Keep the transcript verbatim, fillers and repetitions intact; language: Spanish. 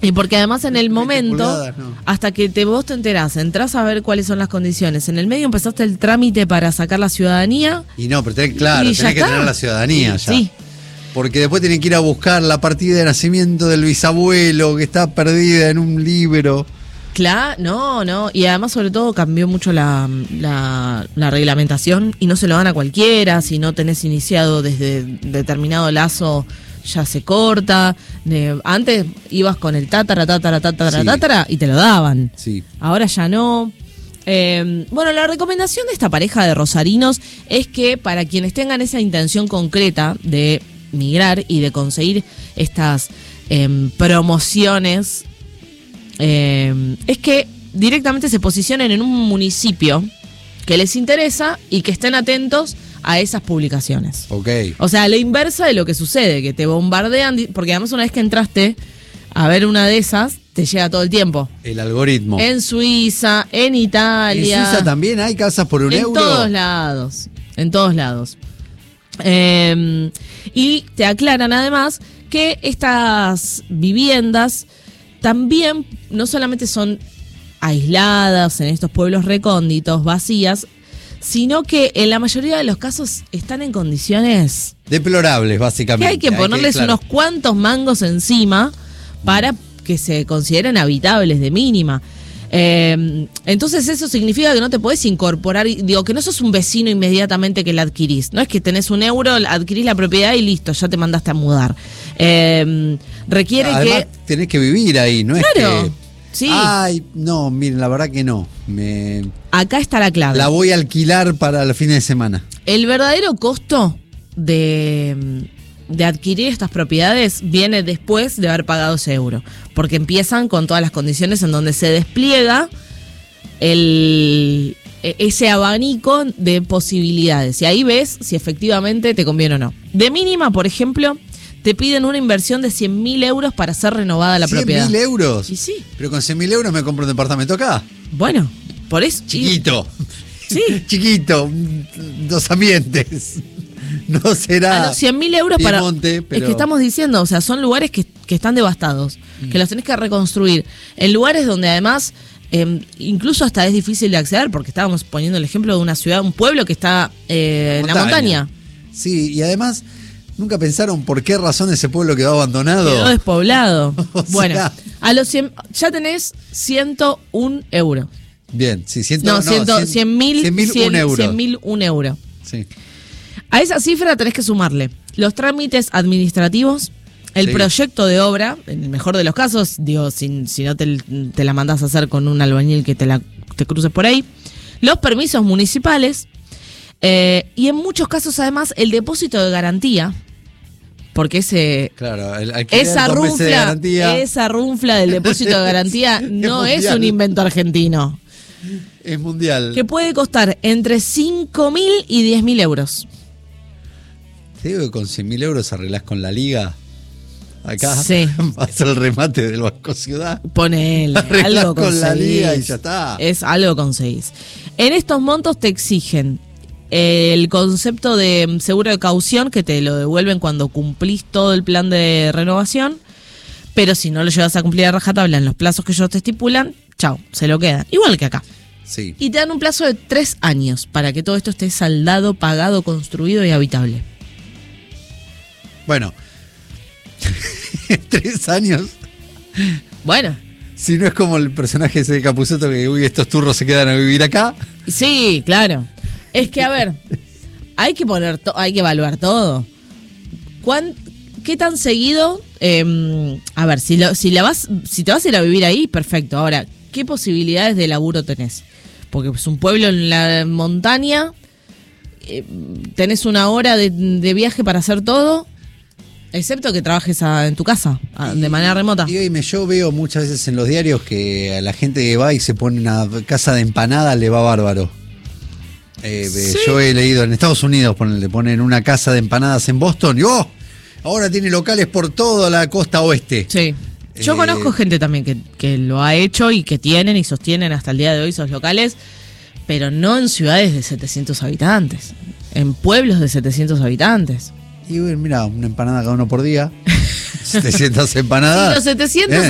Y porque además en el momento, pulgadas, no. hasta que te, vos te enterás, entrás a ver cuáles son las condiciones. En el medio empezaste el trámite para sacar la ciudadanía. Y no, pero tenés, claro, y ya tenés que está. tener la ciudadanía ya. Sí. Porque después tienen que ir a buscar la partida de nacimiento del bisabuelo que está perdida en un libro. Claro, no, no. Y además, sobre todo, cambió mucho la, la, la reglamentación y no se lo dan a cualquiera. Si no tenés iniciado desde determinado lazo, ya se corta. De, antes ibas con el tátara, tátara, tátara, Sí. tátara y te lo daban. Sí. Ahora ya no. Eh, bueno, la recomendación de esta pareja de rosarinos es que para quienes tengan esa intención concreta de migrar y de conseguir estas eh, promociones, eh, es que directamente se posicionen en un municipio que les interesa y que estén atentos a esas publicaciones. Ok. O sea, la inversa de lo que sucede, que te bombardean, porque además una vez que entraste a ver una de esas, te llega todo el tiempo. El algoritmo. En Suiza, en Italia. ¿En Suiza también hay casas por un en euro? En todos lados, en todos lados. Eh, y te aclaran además que estas viviendas también no solamente son aisladas en estos pueblos recónditos, vacías, sino que en la mayoría de los casos están en condiciones Deplorables, básicamente. que hay que ponerles claro. unos cuantos mangos encima para que se consideren habitables de mínima. Eh, entonces eso significa que no te podés incorporar, digo, que no sos un vecino inmediatamente que la adquirís. No es que tenés un euro, adquirís la propiedad y listo, ya te mandaste a mudar. Eh, requiere Además, que... tenés que vivir ahí, ¿no Claro, es que... sí. Ay, no, miren, la verdad que no. Me... Acá está la clave. La voy a alquilar para el fin de semana. El verdadero costo de, de adquirir estas propiedades viene después de haber pagado ese euro, porque empiezan con todas las condiciones en donde se despliega el, ese abanico de posibilidades y ahí ves si efectivamente te conviene o no. De mínima, por ejemplo, te piden una inversión de cien mil euros para ser renovada la propiedad. ¿cien mil euros? Y sí. Pero con cien mil euros me compro un departamento acá. Bueno, por eso... Chiquito. Sí. Chiquito. Dos ambientes. No será. A los cien mil euros para... Piemonte, pero... Es que estamos diciendo, o sea, son lugares que, que están devastados, mm. que los tenés que reconstruir. En lugares donde además, eh, incluso hasta es difícil de acceder, porque estábamos poniendo el ejemplo de una ciudad, un pueblo que está eh, en la montaña. Sí, y además, ¿nunca pensaron por qué razón ese pueblo quedó abandonado? Quedó despoblado. O Bueno, sea... a los cien, ya tenés ciento un euros. Bien, sí, ciento, No, no, cien mil, cien mil un euro. cien mil un euro. Sí. A esa cifra tenés que sumarle los trámites administrativos, el Sí. proyecto de obra, en el mejor de los casos, digo, si, si no te, te la mandás a hacer con un albañil que te, la, te cruces por ahí, los permisos municipales eh, y en muchos casos además el depósito de garantía, porque ese... Claro, el alquiler, Esa dos meses de runfla, garantía. esa runfla del depósito de garantía no es mundial. un invento argentino. Es mundial. Que puede costar entre cinco mil y diez mil euros. Te digo que con cien mil euros arreglás con la liga. Acá Sí. va a ser el remate del Banco Ciudad. Ponele, Arreglás algo con la conseguís. liga y ya está. Es algo conseguís. En estos montos te exigen el concepto de seguro de caución, que te lo devuelven cuando cumplís todo el plan de renovación, pero si no lo llevas a cumplir a rajatabla en los plazos que ellos te estipulan, chao, se lo quedan. Igual que acá. Sí. Y te dan un plazo de tres años para que todo esto esté saldado, pagado, construido y habitable. Bueno, tres años. Bueno, Si no es como el personaje ese de Capusotto que, uy, estos turros se quedan a vivir acá. sí, claro. Es que, a ver, hay que poner, to- hay que evaluar todo. ¿Cuán, ¿Qué tan seguido? Eh, a ver, si, lo, si, la vas, si te vas a ir a vivir ahí, perfecto. Ahora, ¿qué posibilidades de laburo tenés? Porque es un pueblo en la montaña, eh, tenés una hora de, de viaje para hacer todo, excepto que trabajes a- en tu casa, a- de manera remota. Y oíme, yo veo muchas veces en los diarios que a la gente que va y se pone una casa de empanada le va bárbaro. Eh, Sí. Yo he leído en Estados Unidos, ponen, le ponen una casa de empanadas en Boston y ¡oh! Ahora tiene locales por toda la costa oeste. Sí. Yo Eh, conozco gente también que, que lo ha hecho y que tienen y sostienen hasta el día de hoy esos locales, pero no en ciudades de setecientos habitantes, en pueblos de setecientos habitantes. Y bueno, mira, una empanada cada uno por día. setecientas empanadas. Sí, los setecientos Eh.